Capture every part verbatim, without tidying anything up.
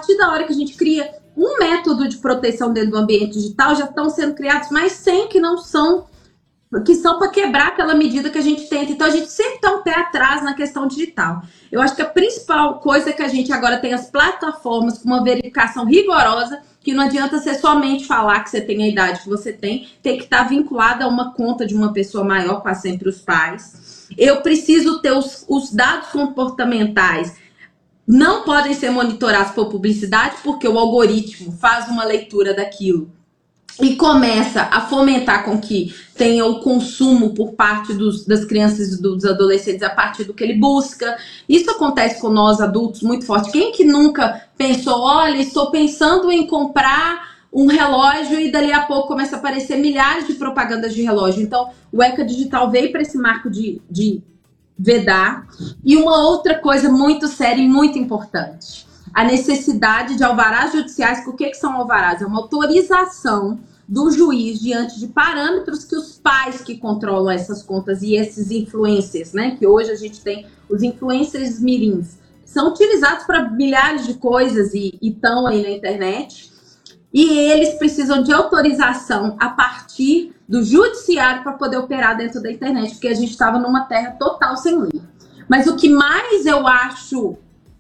partir da hora que a gente cria um método de proteção dentro do ambiente digital, já estão sendo criados mais cem que não são, que são para quebrar aquela medida que a gente tenta. Então, a gente sempre está um pé atrás na questão digital. Eu acho que a principal coisa é que a gente agora tem as plataformas com uma verificação rigorosa, que não adianta você somente falar que você tem a idade que você tem, tem que estar vinculada a uma conta de uma pessoa maior, quase sempre os pais. Eu preciso ter os, os dados comportamentais, não podem ser monitorados por publicidade, porque o algoritmo faz uma leitura daquilo e começa a fomentar com que tenha o consumo por parte dos, das crianças e dos adolescentes a partir do que ele busca. Isso acontece com nós adultos muito forte. Quem que nunca pensou, olha, estou pensando em comprar um relógio e dali a pouco começa a aparecer milhares de propagandas de relógio. Então, o ECA Digital veio para esse marco de, de vedar. E uma outra coisa muito séria e muito importante, a necessidade de alvarás judiciais. O que, que são alvarás? É uma autorização do juiz diante de parâmetros que os pais que controlam essas contas e esses influencers, né? Que hoje a gente tem os influencers mirins, são utilizados para milhares de coisas e estão aí na internet. E eles precisam de autorização a partir do judiciário para poder operar dentro da internet, porque a gente estava numa terra total sem lei. Mas o que mais eu acho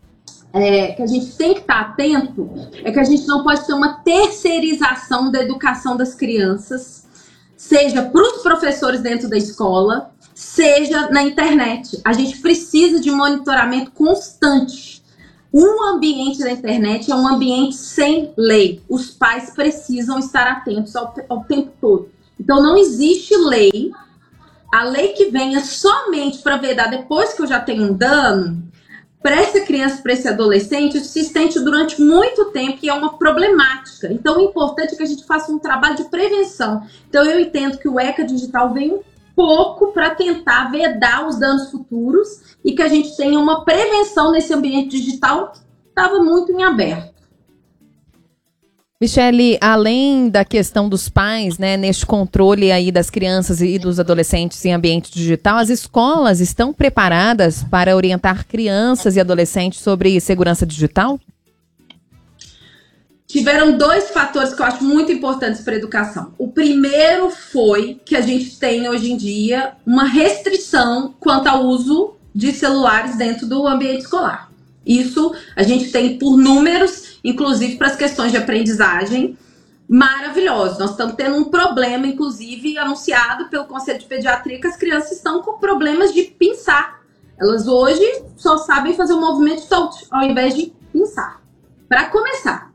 é, que a gente tem que estar atento é que a gente não pode ter uma terceirização da educação das crianças, seja para os professores dentro da escola, seja na internet. A gente precisa de monitoramento constante. O ambiente da internet é um ambiente sem lei. Os pais precisam estar atentos ao, ao tempo todo. Então, não existe lei. A lei que venha somente para vedar depois que eu já tenho um dano, para essa criança, para esse adolescente, isso se estende durante muito tempo e é uma problemática. Então, o importante é que a gente faça um trabalho de prevenção. Então, eu entendo que o ECA Digital vem um pouco para tentar vedar os danos futuros e que a gente tenha uma prevenção nesse ambiente digital que estava muito em aberto. Michele, além da questão dos pais, né, neste controle aí das crianças e dos adolescentes em ambiente digital, as escolas estão preparadas para orientar crianças e adolescentes sobre segurança digital? Tiveram dois fatores que eu acho muito importantes para a educação. O primeiro foi que a gente tem hoje em dia uma restrição quanto ao uso de celulares dentro do ambiente escolar. Isso a gente tem por números, inclusive para as questões de aprendizagem, maravilhosos. Nós estamos tendo um problema, inclusive, anunciado pelo Conselho de Pediatria, que as crianças estão com problemas de pensar. Elas hoje só sabem fazer o movimento de touch, ao invés de pensar. Para começar.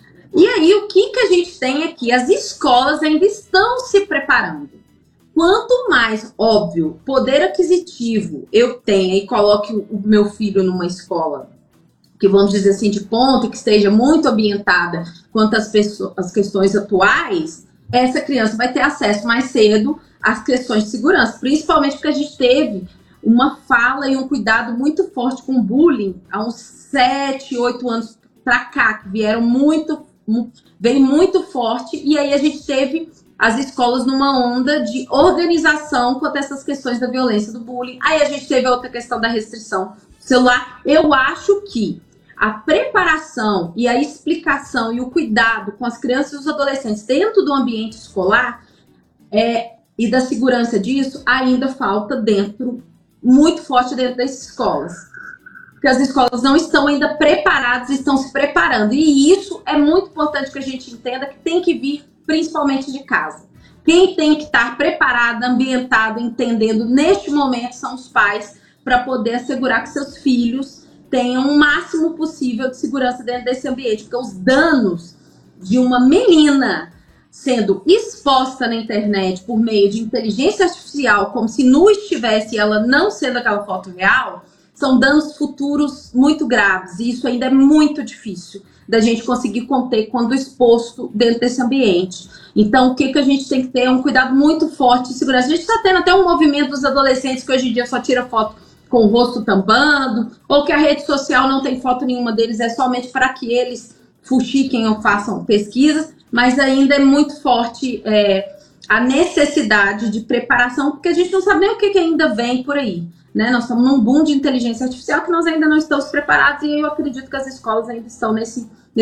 E aí, o que, que a gente tem aqui? As escolas ainda estão se preparando. Quanto mais, óbvio, poder aquisitivo eu tenha e coloque o meu filho numa escola que, vamos dizer assim, de ponta, que esteja muito ambientada quanto às, pessoas, às questões atuais, essa criança vai ter acesso mais cedo às questões de segurança, principalmente porque a gente teve uma fala e um cuidado muito forte com o bullying há uns sete, oito anos para cá, que vieram muito, veio muito forte, e aí a gente teve as escolas numa onda de organização quanto a essas questões da violência, do bullying. Aí a gente teve a outra questão da restrição celular. Eu acho que a preparação e a explicação e o cuidado com as crianças e os adolescentes dentro do ambiente escolar é, e da segurança disso ainda falta dentro, muito forte dentro das escolas. Porque as escolas não estão ainda preparadas, estão se preparando. E isso é muito importante que a gente entenda que tem que vir principalmente de casa. Quem tem que estar preparado, ambientado, entendendo neste momento são os pais, para poder assegurar que seus filhos tenham o máximo possível de segurança dentro desse ambiente. Porque os danos de uma menina sendo exposta na internet por meio de inteligência artificial, como se nu estivesse ela não sendo aquela foto real, são danos futuros muito graves. E isso ainda é muito difícil da gente conseguir conter quando exposto dentro desse ambiente. Então, o que, que a gente tem que ter é um cuidado muito forte de segurança. A gente está tendo até um movimento dos adolescentes que hoje em dia só tira foto com o rosto tampando, ou que a rede social não tem foto nenhuma deles, é somente para que eles fuxiquem ou façam pesquisas, mas ainda é muito forte é, a necessidade de preparação, porque a gente não sabe nem o que, que ainda vem por aí. Né? Nós estamos num boom de inteligência artificial que nós ainda não estamos preparados, e eu acredito que as escolas ainda estão nesse